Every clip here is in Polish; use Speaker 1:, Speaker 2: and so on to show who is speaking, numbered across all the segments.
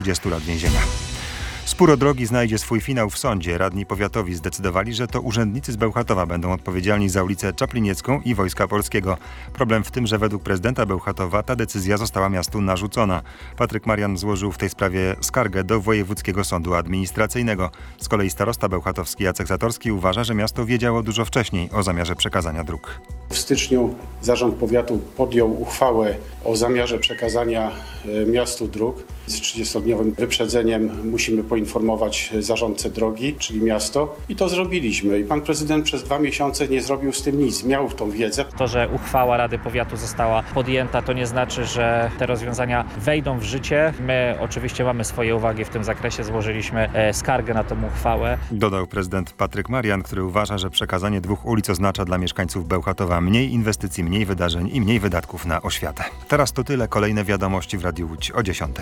Speaker 1: 20 lat więzienia. Spór o drogi znajdzie swój finał w sądzie. Radni powiatowi zdecydowali, że to urzędnicy z Bełchatowa będą odpowiedzialni za ulicę Czapliniecką i Wojska Polskiego. Problem w tym, że według prezydenta Bełchatowa ta decyzja została miastu narzucona. Patryk Marian złożył w tej sprawie skargę do Wojewódzkiego Sądu Administracyjnego. Z kolei starosta bełchatowski Jacek Zatorski uważa, że miasto wiedziało dużo wcześniej o zamiarze przekazania dróg.
Speaker 2: W styczniu zarząd powiatu podjął uchwałę o zamiarze przekazania miastu dróg. Z 30-dniowym wyprzedzeniem musimy poinformować zarządcę drogi, czyli miasto, i to zrobiliśmy. I pan prezydent przez 2 miesiące nie zrobił z tym nic. Miał tą wiedzę.
Speaker 3: To, że uchwała Rady Powiatu została podjęta, to nie znaczy, że te rozwiązania wejdą w życie. My oczywiście mamy swoje uwagi w tym zakresie. Złożyliśmy skargę na tę uchwałę.
Speaker 1: Dodał prezydent Patryk Marian, który uważa, że przekazanie 2 ulic oznacza dla mieszkańców Bełchatowa mniej inwestycji, mniej wydarzeń i mniej wydatków na oświatę. Teraz to tyle. Kolejne wiadomości w Radiu Łódź o 10:00.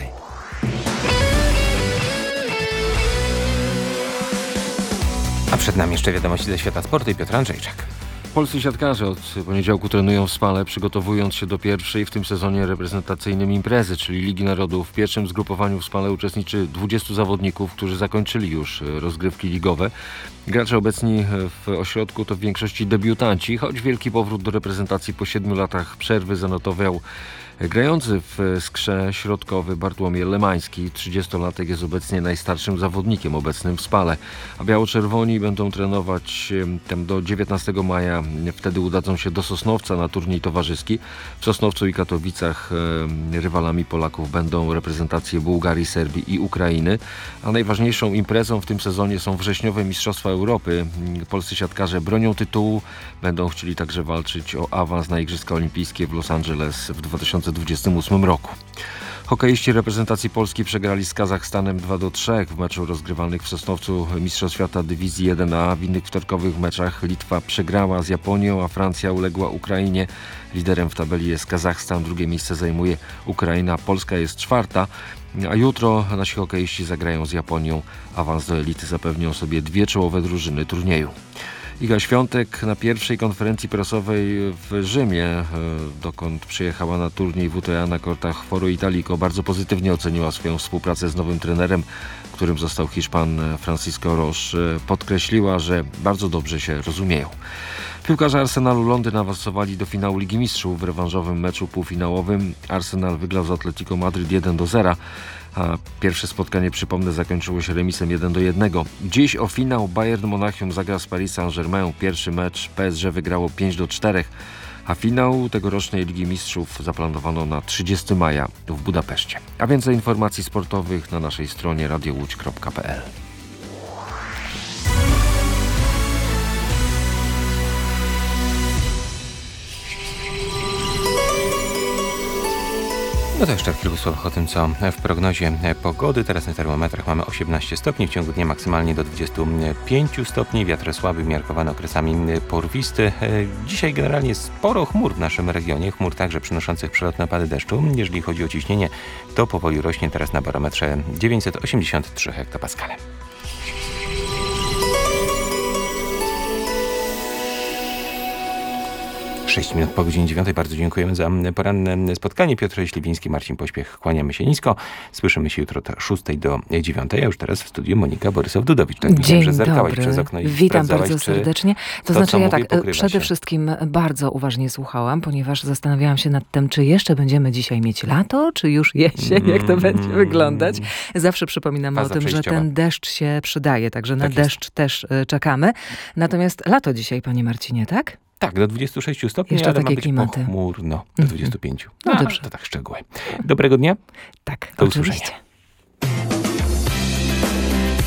Speaker 4: A przed nami jeszcze wiadomości ze świata sportu i Piotr Andrzejczak.
Speaker 5: Polscy siatkarze od poniedziałku trenują w Spale, przygotowując się do pierwszej w tym sezonie reprezentacyjnym imprezy, czyli Ligi Narodów. W pierwszym zgrupowaniu w Spale uczestniczy 20 zawodników, którzy zakończyli już rozgrywki ligowe. Gracze obecni w ośrodku to w większości debiutanci, choć wielki powrót do reprezentacji po 7 latach przerwy zanotował grający w skrze środkowy Bartłomiej Lemański. 30-latek jest obecnie najstarszym zawodnikiem obecnym w Spale, a biało-czerwoni będą trenować tam do 19 maja. Wtedy udadzą się do Sosnowca na turniej towarzyski. W Sosnowcu i Katowicach rywalami Polaków będą reprezentacje Bułgarii, Serbii i Ukrainy, a najważniejszą imprezą w tym sezonie są wrześniowe Mistrzostwa Europy. Polscy siatkarze bronią tytułu, będą chcieli także walczyć o awans na Igrzyska Olimpijskie w Los Angeles w 2028 roku. Hokeiści reprezentacji Polski przegrali z Kazachstanem 2-3 w meczu rozgrywanych w Sosnowcu Mistrzostw Świata Dywizji 1A. W innych wtorkowych meczach Litwa przegrała z Japonią, a Francja uległa Ukrainie. Liderem w tabeli jest Kazachstan, drugie miejsce zajmuje Ukraina, Polska jest 4. A jutro nasi hokeiści zagrają z Japonią. Awans do elity zapewnią sobie 2 czołowe drużyny turnieju. Iga Świątek na pierwszej konferencji prasowej w Rzymie, dokąd przyjechała na turniej WTA na kortach Foro Italico, bardzo pozytywnie oceniła swoją współpracę z nowym trenerem, którym został Hiszpan Francisco Roche. Podkreśliła, że bardzo dobrze się rozumieją. Piłkarze Arsenalu Londyn awansowali do finału Ligi Mistrzów. W rewanżowym meczu półfinałowym Arsenal wygrał z Atletico Madryt 1-0. A pierwsze spotkanie, przypomnę, zakończyło się remisem 1-1. Dziś o finał Bayern Monachium zagra z Paris Saint-Germain. Pierwszy mecz PSG wygrało 5-4, a finał tegorocznej Ligi Mistrzów zaplanowano na 30 maja w Budapeszcie. A więcej informacji sportowych na naszej stronie radiołódź.pl.
Speaker 4: No to jeszcze w kilku słowach o tym, co w prognozie pogody. Teraz na termometrach mamy 18 stopni, w ciągu dnia maksymalnie do 25 stopni. Wiatr słaby, umiarkowany, okresami porwisty. Dzisiaj generalnie sporo chmur w naszym regionie, chmur także przynoszących przelotne opady deszczu. Jeżeli chodzi o ciśnienie, to powoli rośnie, teraz na barometrze 983 hektopaskale. 6 minut po godzinie 9. Bardzo dziękujemy za poranne spotkanie. Piotr Śliwiński, Marcin Pośpiech. Kłaniamy się nisko. Słyszymy się jutro od 6 do 9. A już teraz w studiu Monika Borysow-Dudowicz. Tak,
Speaker 6: Dzień
Speaker 4: że zerkałaś
Speaker 6: dobry.
Speaker 4: przez okno i
Speaker 6: witam bardzo serdecznie. To znaczy ja tak przede
Speaker 4: się.
Speaker 6: wszystkim bardzo uważnie słuchałam, ponieważ zastanawiałam się nad tym, czy jeszcze będziemy dzisiaj mieć lato, czy już jesień, jak to będzie wyglądać. Zawsze przypominamy o tym, że ten deszcz się przydaje, także na deszcz też czekamy. Natomiast lato dzisiaj, panie Marcinie, tak?
Speaker 4: Tak, do 26 stopni,
Speaker 6: jeszcze
Speaker 4: ale
Speaker 6: takie
Speaker 4: ma być
Speaker 6: klimaty.
Speaker 4: Pochmurno do 25.
Speaker 6: No dobrze.
Speaker 4: To tak szczegóły. Dobrego dnia.
Speaker 6: Tak,
Speaker 4: do
Speaker 6: oczywiście.
Speaker 4: Usłyszenia.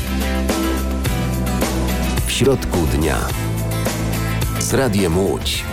Speaker 7: W środku dnia z Radiem Łódź.